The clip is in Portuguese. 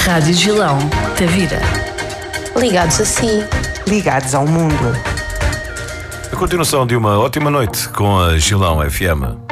Rádio Gilão, Tavira. Ligados a si. Ligados ao mundo. A continuação de uma ótima noite com a Gilão FM.